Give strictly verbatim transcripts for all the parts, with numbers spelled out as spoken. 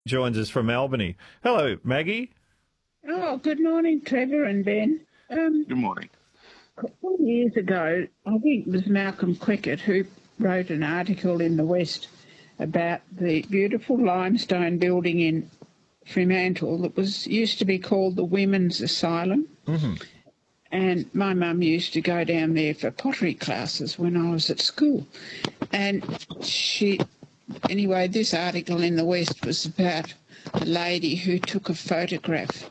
joins us from Albany. Hello, Maggie. Oh, good morning, Trevor and Ben. Um, Good morning. Four years ago, I think it was Malcolm Quickett who wrote an article in the West about the beautiful limestone building in Fremantle that was used to be called the Women's Asylum. Mm-hmm. And my mum used to go down there for pottery classes when I was at school. And she, anyway, this article in the West was about a lady who took a photograph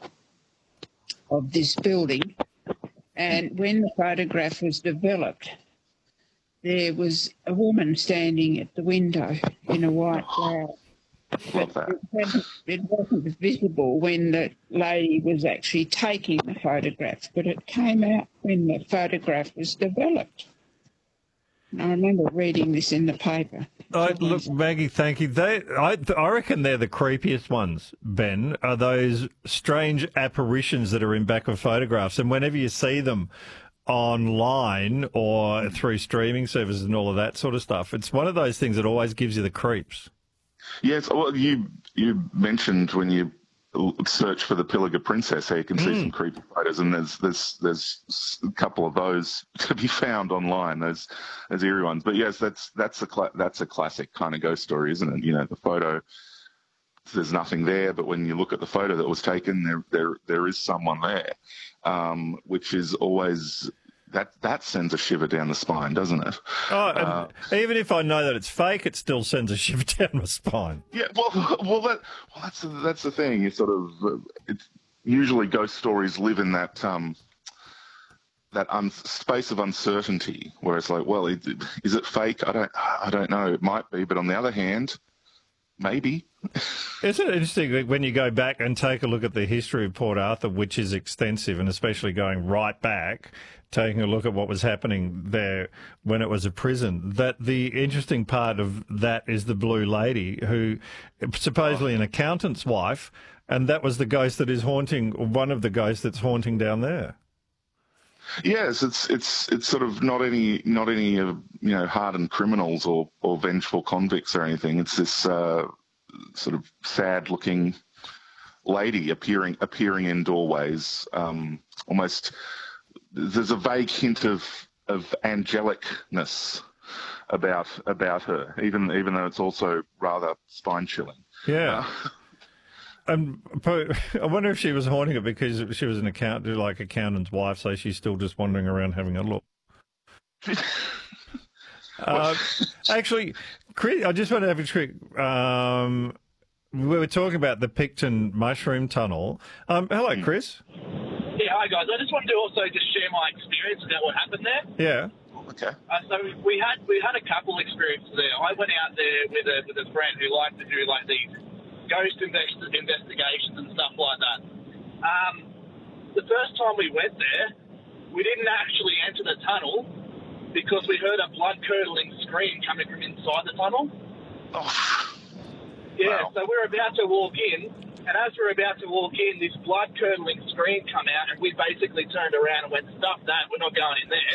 of this building. And when the photograph was developed, there was a woman standing at the window in a white blouse. Love that. It, it wasn't visible when the lady was actually taking the photograph, but it came out when the photograph was developed. And I remember reading this in the paper. I, look, Maggie, thank you. They, I, I reckon they're the creepiest ones, Ben, are those strange apparitions that are in back of photographs. And whenever you see them online or through streaming services and all of that sort of stuff, it's one of those things that always gives you the creeps. Yes, well, you you mentioned when you search for the Pilliga Princess, how you can see Mm. some creepy photos, and there's there's there's a couple of those to be found online. Those those eerie ones, but yes, that's that's a cla- that's a classic kind of ghost story, isn't it? You know, the photo, there's nothing there, but when you look at the photo that was taken, there there there is someone there, um, which is always. That that sends a shiver down the spine, doesn't it? Oh, and Uh, even if I know that it's fake, it still sends a shiver down my spine. Yeah, well, well, that, well, that's the, that's the thing. You sort of, uh, it's usually ghost stories live in that um, that un- space of uncertainty, where it's like, well, it, is it fake? I don't, I don't know. It might be, but on the other hand, maybe. Isn't it interesting when you go back and take a look at the history of Port Arthur, which is extensive, and especially going right back, taking a look at what was happening there when it was a prison, that the interesting part of that is the Blue Lady, who supposedly an accountant's wife, and that was the ghost that is haunting, or one of the ghosts that's haunting down there. Yes, it's it's it's sort of not any not any uh, you know hardened criminals or, or vengeful convicts or anything. It's this uh, sort of sad looking lady appearing appearing in doorways, um, almost. There's a vague hint of of angelicness about about her, even even though it's also rather spine chilling. Yeah. Uh, and I wonder if she was haunting it because she was an accountant, like accountant's wife, so she's still just wandering around having a look. uh, actually, Chris, I just want to have a trick. Um, we were talking about the Picton Mushroom Tunnel. Um, hello, Chris. Yeah, hi guys. I just wanted to also just share my experience about what happened there. Yeah. Okay. Uh, so we had we had a couple experiences there. I went out there with a with a friend who liked to do like these ghost invest- investigations and stuff like that. Um, the first time we went there, we didn't actually enter the tunnel because we heard a blood curdling scream coming from inside the tunnel. Oh. Yeah. Wow. So we were about to walk in. And as we were about to walk in, this blood-curdling scream come out, and we basically turned around and went, stuff that, we're not going in there.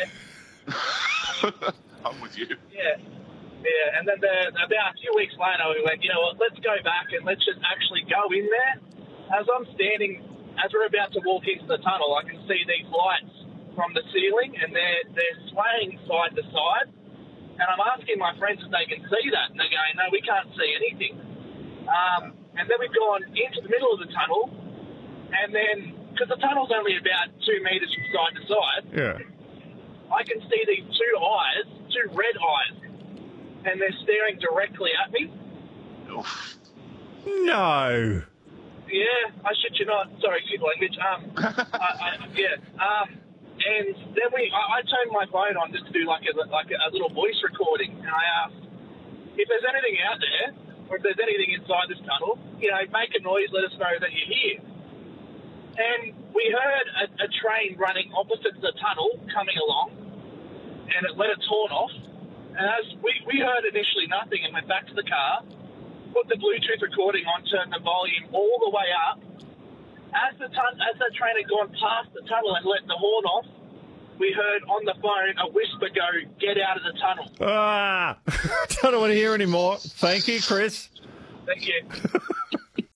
I'm with you. Yeah. Yeah, and then the, about a few weeks later, we went, you know what, let's go back and let's just actually go in there. As I'm standing, as we're about to walk into the tunnel, I can see these lights from the ceiling, and they're, they're swaying side to side. And I'm asking my friends if they can see that, and they're going, no, we can't see anything. Um... And then we've gone into the middle of the tunnel, and then, because the tunnel's only about two metres from side to side, yeah, I can see these two eyes, two red eyes, and they're staring directly at me. Oof. No. Yeah, I shit you not. Sorry, excuse language. Um, I, I, yeah. Um, and then we, I, I turned my phone on just to do like a like a little voice recording, and I asked if there's anything out there. Or if there's anything inside this tunnel, you know, make a noise, let us know that you're here. And we heard a, a train running opposite the tunnel coming along, and it let its horn off. And as we, we heard initially nothing and went back to the car, put the Bluetooth recording on, turned the volume all the way up. As the, tun- as the train had gone past the tunnel and let the horn off, we heard on the phone a whisper go, get out of the tunnel. Ah, don't want to hear anymore. Thank you, Chris. Thank you.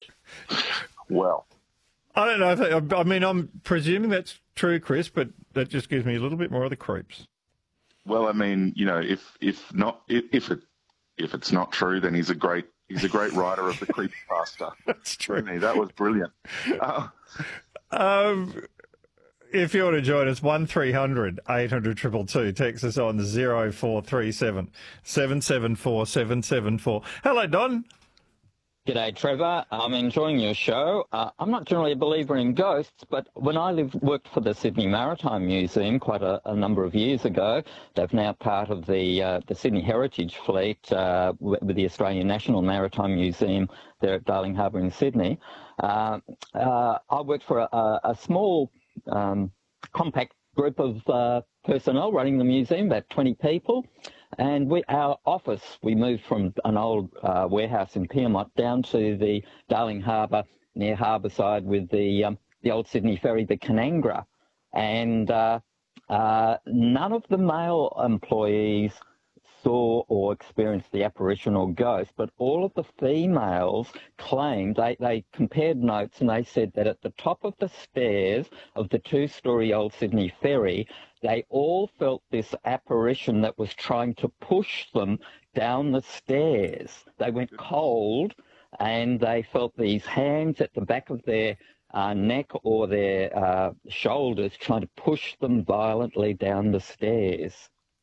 well. I don't know. If, I mean, I'm presuming that's true, Chris, but that just gives me a little bit more of the creeps. Well, I mean, you know, if if not if, if it if it's not true, then he's a great he's a great writer of the creepypasta. That's true. That was brilliant. Uh, um, if you want to join us, one three hundred eight hundred two two two. Text us on zero four three seven seven seven four seven seven four. Hello, Don. G'day, Trevor. I'm enjoying your show. Uh, I'm not generally a believer in ghosts, but when I lived, worked for the Sydney Maritime Museum quite a, a number of years ago, they're now part of the uh, the Sydney Heritage Fleet uh, with the Australian National Maritime Museum there at Darling Harbour in Sydney. Uh, uh, I worked for a, a small, um, compact group of uh, personnel running the museum, about twenty people. And we, our office, we moved from an old uh, warehouse in Pyrmont down to the Darling Harbour near Harbourside with the um, the old Sydney ferry, the Canangra. And uh, uh, none of the male employees saw or experienced the apparition or ghost, but all of the females claimed, they, they compared notes and they said that at the top of the stairs of the two-storey old Sydney ferry, they all felt this apparition that was trying to push them down the stairs. They went cold and they felt these hands at the back of their uh, neck or their uh, shoulders trying to push them violently down the stairs.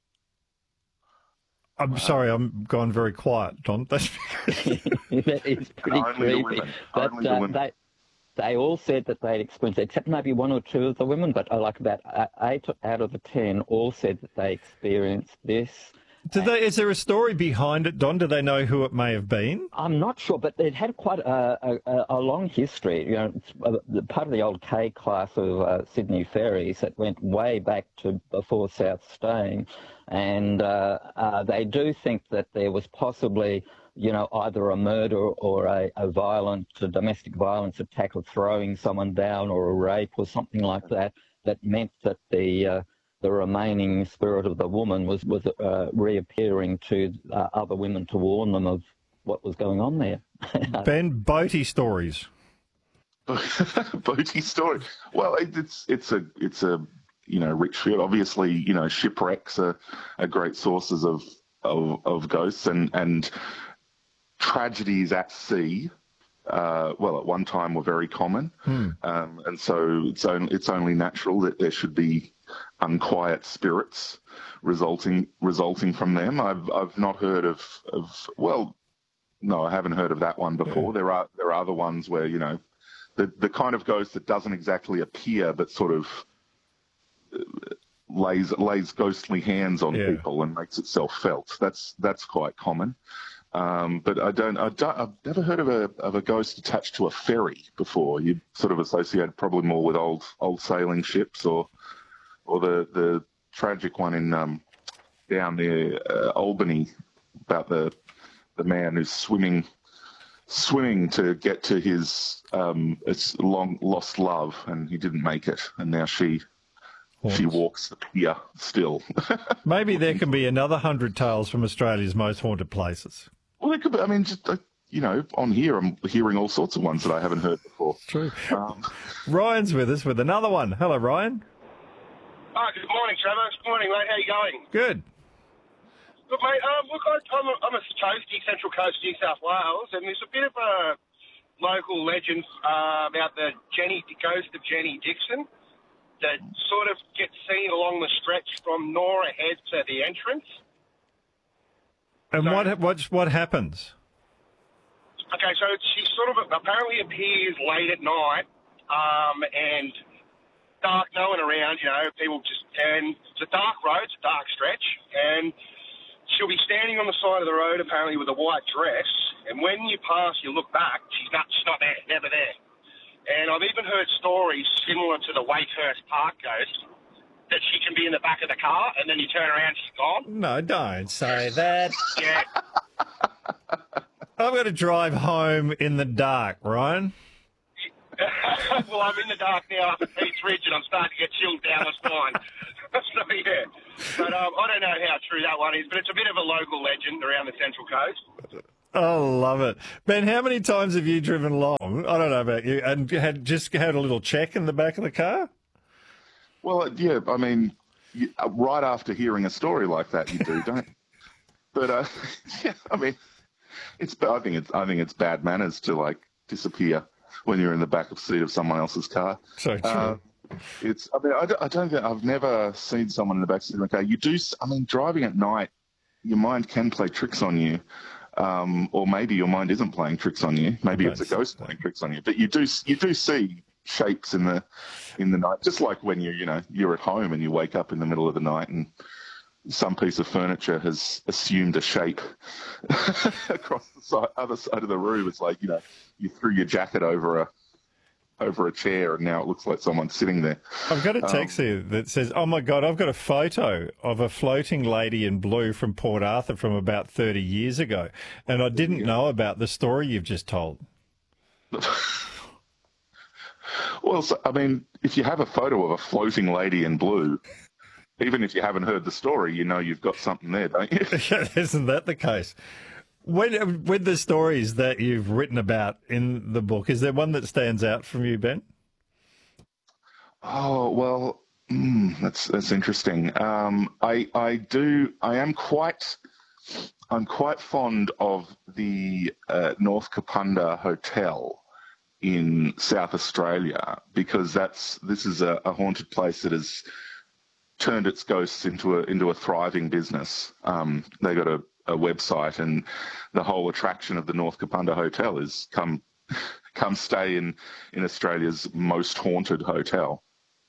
I'm sorry, I'm gone very quiet, Don. That's that is pretty creepy. But uh, they, they all said that they'd experienced it, except maybe one or two of the women, but uh, like about eight out of the ten all said that they experienced this. Did they, is there a story behind it, Don? Do they know who it may have been? I'm not sure, but it had quite a, a, a long history. You know, it's a, part of the old K class of uh, Sydney ferries that went way back to before South Stein. And uh, uh, they do think that there was possibly, you know, either a murder or a, a violent, a domestic violence attack or throwing someone down or a rape or something like that, that meant that the uh, the remaining spirit of the woman was, was uh, reappearing to uh, other women to warn them of what was going on there. Ben, boaty stories. Boaty story. Well, it's it's a it's a you know rich field. Obviously, you know shipwrecks are, are great sources of, of of ghosts and and tragedies at sea. Uh, well, at one time were very common, hmm. um, and so it's only it's only natural that there should be unquiet spirits resulting resulting from them. I've I've not heard of of well, no, I haven't heard of that one before. Yeah. There are there are other ones where you know the the kind of ghost that doesn't exactly appear but sort of lays lays ghostly hands on yeah. people and makes itself felt. That's that's quite common. Um, but I don't, I don't, I've never heard of a of a ghost attached to a ferry before. You sort of associate probably more with old old sailing ships or or the, the tragic one in um, down near uh, Albany about the the man who's swimming swimming to get to his um, it's long lost love and he didn't make it and now she. Haunts. She walks the pier still. Maybe there can be another hundred tales from Australia's most haunted places. Well, it could be. I mean, just, uh, you know, on here I'm hearing all sorts of ones that I haven't heard before. True. Um, Ryan's with us with another one. Hello, Ryan. Oh, good morning, Trevor. Good morning, mate. How you going? Good. Good, mate. Um, look, I, I'm, a, I'm a coastie, Central Coast, New South Wales, and there's a bit of a local legend uh, about the Jenny, the ghost of Jenny Dixon that sort of gets seen along the stretch from Nora Head to the entrance. And so, what what what happens? Okay, so she sort of apparently appears late at night, um, and dark, no one around, you know, people just, and it's a dark road, it's a dark stretch, and she'll be standing on the side of the road apparently with a white dress, and when you pass, you look back, she's not, she's not there, never there. And I've even heard stories similar to the Wakehurst Park ghost, that she can be in the back of the car, and then you turn around, she's gone. No, don't say that. Yeah. I've got to drive home in the dark, Ryan. Well, I'm in the dark now up at Pete's Ridge, and I'm starting to get chilled down the spine. So, yeah. But um, I don't know how true that one is, but it's a bit of a local legend around the Central Coast. I love it. Ben, how many times have you driven along? I don't know about you, and had just had a little check in the back of the car? Well, yeah, I mean, you, uh, right after hearing a story like that, you do, don't you? But, uh, yeah, I mean, it's, I think it's, I think it's bad manners to, like, disappear when you're in the back of seat of someone else's car. So true. Uh, it's, I mean, I don't, I don't think, I've never seen someone in the back seat of a car. You do, I mean, driving at night, your mind can play tricks on you. Um, or maybe your mind isn't playing tricks on you. Maybe it's a ghost playing tricks on you. But you do, you do see shapes in the, in the night, just like when you, you know, you're at home and you wake up in the middle of the night and some piece of furniture has assumed a shape across the side, other side of the room. It's like, you know, you threw your jacket over a over a chair and now it looks like someone's sitting there. I've got a text um, here that says, oh, my God, I've got a photo of a floating lady in blue from Port Arthur from about thirty years ago, and I didn't yeah. know about the story you've just told. Well, so, I mean, if you have a photo of a floating lady in blue, even if you haven't heard the story, you know you've got something there, don't you? Isn't that the case? When, with the stories that you've written about in the book, is there one that stands out from you, Ben? Oh, well, mm, that's that's interesting. Um, I I do I am quite I'm quite fond of the uh, North Kapunda Hotel in South Australia, because that's this is a, a haunted place that has turned its ghosts into a into a thriving business. Um, they got a, a website, and the whole attraction of the North Kapunda Hotel is come come stay in in Australia's most haunted hotel.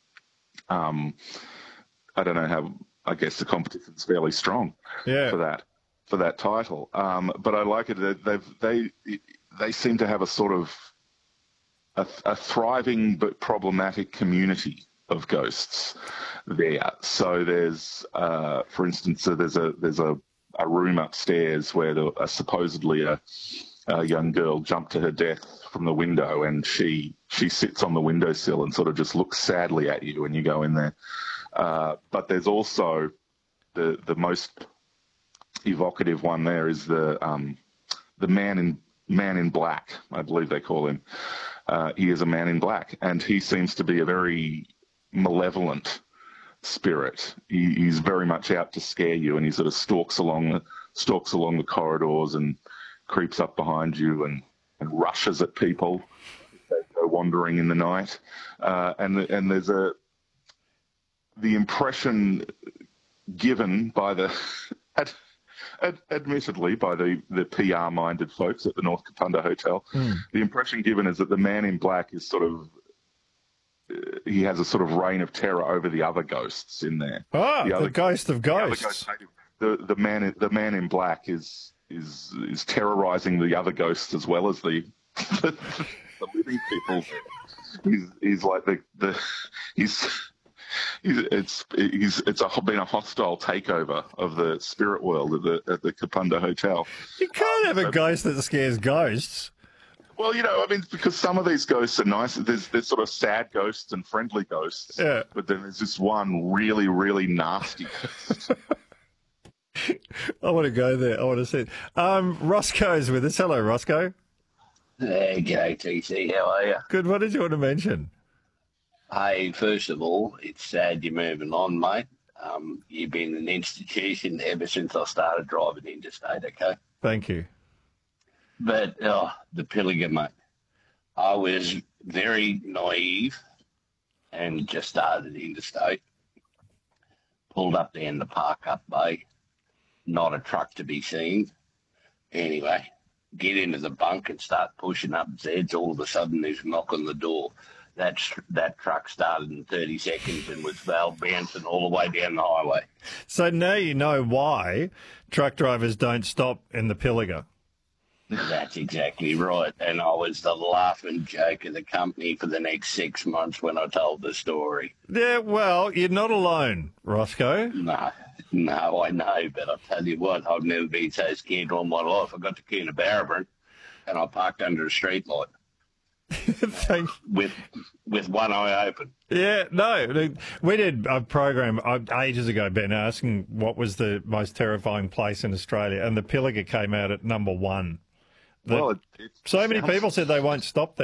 Um, I don't know how. I guess the competition's fairly strong yeah. for that for that title. Um, but I like it. They've they they seem to have a sort of a, a thriving but problematic community of ghosts there. So there's, uh, for instance, uh, there's a there's a, a room upstairs where the, uh, supposedly a, a young girl jumped to her death from the window, and she she sits on the windowsill and sort of just looks sadly at you when you go in there. Uh, but there's also the the most evocative one. There is the um, the man in man in black, I believe they call him. Uh, he is a man in black, and he seems to be a very malevolent spirit. He, he's very much out to scare you, and he sort of stalks along the stalks along the corridors and creeps up behind you and, and rushes at people if they go wandering in the night. Uh, and and there's a the impression given by the ad, ad, admittedly by the, the P R-minded folks at the North Kapunda Hotel, mm. the impression given is that the man in black is sort of uh, he has a sort of reign of terror over the other ghosts in there. Ah, the, the other, ghost of ghosts. The, ghosts, the, the man in, the man in black is is is terrorizing the other ghosts as well as the the, the living people. He's he's like the the he's. It's it's it's a, been a hostile takeover of the spirit world at the at the Kapunda Hotel. You can't um, have a so, ghost that scares ghosts. Well, you know, I mean, because some of these ghosts are nice. There's there's sort of sad ghosts and friendly ghosts. Yeah. But then there's this one really really nasty ghost. I want to go there. I want to see it. Um, Roscoe's with us. Hello, Roscoe. Hey, g'day, T C. How are you? Good. What did you want to mention? Hey, first of all, it's sad you're moving on, mate. Um, you've been an institution ever since I started driving interstate, okay? Thank you. But oh, the Pilliga, mate. I was very naive and just started interstate. Pulled up there in the park up bay. Not a truck to be seen. Anyway, get into the bunk and start pushing up Zeds. All of a sudden, there's a knock on the door. That that truck started in thirty seconds and was valve bouncing all the way down the highway. So now you know why truck drivers don't stop in the Pilliga. That's exactly right. And I was the laughing joke of the company for the next six months when I told the story. Yeah, well, you're not alone, Roscoe. No, no, I know. But I'll tell you what, I've never been so scared all my life. I got to Coonabarabran and I parked under a street light. Thank with with one eye open. Yeah, no, we did a program ages ago, Ben, asking what was the most terrifying place in Australia, and the Pilliga came out at number one. that Well, it, it so many sounds- people said they won't stop there.